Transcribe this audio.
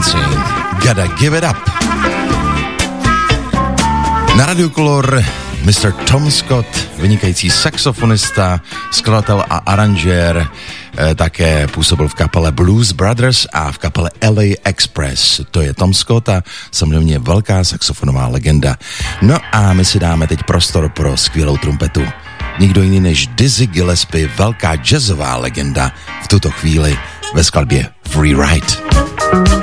Dancing, Gotta Give It Up. Na Radio Color Mr. Tom Scott, vynikající saxofonista, skladatel a aranžér, také působil v kapele Blues Brothers a v kapele LA Express. To je Tom Scott a samozřejmě velká saxofonová legenda. No a my si dáme teď prostor pro skvělou trumpetu. Nikdo jiný než Dizzy Gillespie, velká jazzová legenda v tuto chvíli ve skladbě Free Ride.